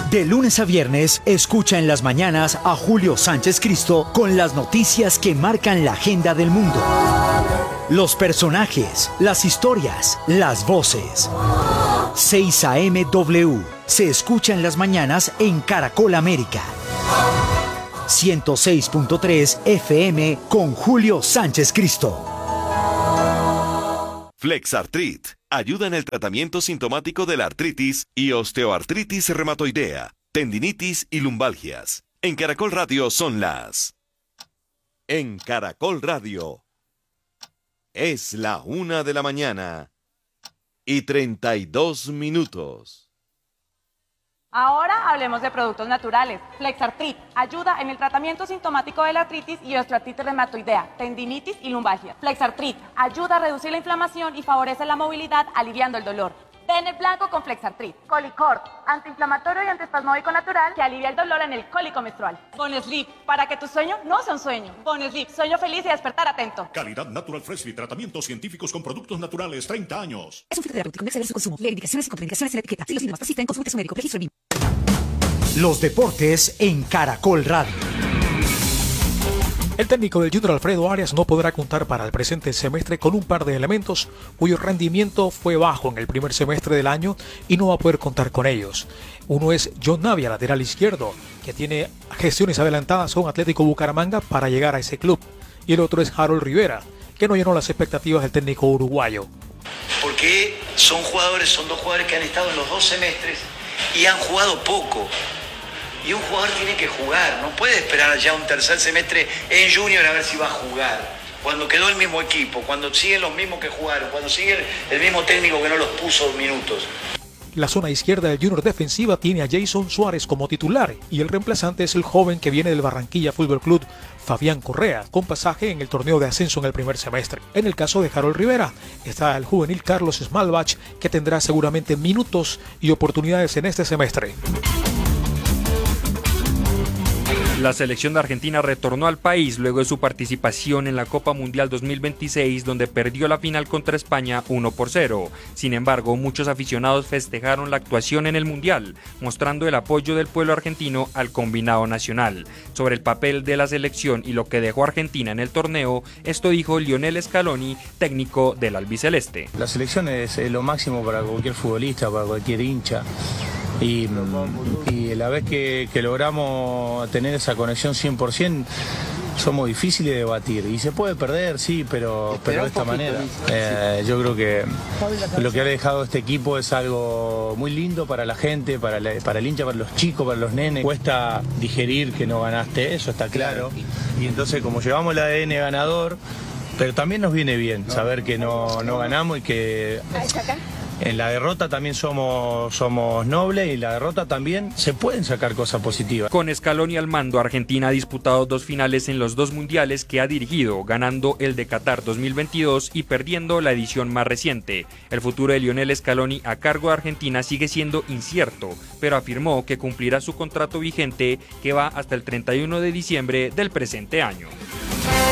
De lunes a viernes, escucha en las mañanas a Julio Sánchez Cristo con las noticias que marcan la agenda del mundo. Los personajes, las historias, las voces. 6 AM W. Se escucha en las mañanas en Caracol América. 106.3 FM con Julio Sánchez Cristo. Flexartrit ayuda en el tratamiento sintomático de la artritis y osteoartritis reumatoidea, tendinitis y lumbalgias. En Caracol Radio son las... En Caracol Radio es la 1 de la mañana y 32 minutos. Ahora hablemos de productos naturales. Flexartrit ayuda en el tratamiento sintomático de la artritis y osteoartritis reumatoidea, tendinitis y lumbalgia. Flexartrit ayuda a reducir la inflamación y favorece la movilidad, aliviando el dolor. Den el blanco con Flexartrit. Colicort, antiinflamatorio y antiespasmódico natural que alivia el dolor en el cólico menstrual. Bonesleep, para que tu sueño no sea un sueño. Bonesleep, sueño feliz y despertar atento. Calidad Natural Freshly, tratamientos científicos con productos naturales, 30 años. Es un fitoterapéutico, no exceder su consumo. Leer indicaciones y contraindicaciones en la etiqueta. Si los síntomas persisten, consulte a su médico. Registro BIM. Los deportes en Caracol Radio. El técnico del Junior Alfredo Arias no podrá contar para el presente semestre con un par de elementos cuyo rendimiento fue bajo en el primer semestre del año y no va a poder contar con ellos. Uno es John Navia, lateral izquierdo, que tiene gestiones adelantadas con Atlético Bucaramanga para llegar a ese club. Y el otro es Harold Rivera, que no llenó las expectativas del técnico uruguayo. Porque son dos jugadores que han estado en los 2 semestres y han jugado poco. Y un jugador tiene que jugar, no puede esperar ya un tercer semestre en Junior a ver si va a jugar. Cuando quedó el mismo equipo, cuando siguen los mismos que jugaron, cuando sigue el mismo técnico que no los puso minutos. La zona izquierda del Junior defensiva tiene a Jason Suárez como titular y el reemplazante es el joven que viene del Barranquilla Fútbol Club, Fabián Correa, con pasaje en el torneo de ascenso en el primer semestre. En el caso de Harold Rivera, está el juvenil Carlos Smalbach, que tendrá seguramente minutos y oportunidades en este semestre. La selección de Argentina retornó al país luego de su participación en la Copa Mundial 2026, donde perdió la final contra España 1-0. Sin embargo, muchos aficionados festejaron la actuación en el Mundial, mostrando el apoyo del pueblo argentino al combinado nacional. Sobre el papel de la selección y lo que dejó Argentina en el torneo, esto dijo Lionel Scaloni, técnico del albiceleste. La selección es lo máximo para cualquier futbolista, para cualquier hincha. Y la vez que logramos tener esa conexión 100%, somos difíciles de batir. Y se puede perder, sí, pero de esta manera. Yo creo que lo que ha dejado este equipo es algo muy lindo para la gente, para el hincha, para los chicos, para los nenes. Cuesta digerir que no ganaste, eso está claro. Y entonces, como llevamos el ADN ganador, pero también nos viene bien saber que no ganamos y que... En la derrota también somos nobles y en la derrota también se pueden sacar cosas positivas. Con Scaloni al mando, Argentina ha disputado 2 finales en los 2 mundiales que ha dirigido, ganando el de Qatar 2022 y perdiendo la edición más reciente. El futuro de Lionel Scaloni a cargo de Argentina sigue siendo incierto, pero afirmó que cumplirá su contrato vigente que va hasta el 31 de diciembre del presente año.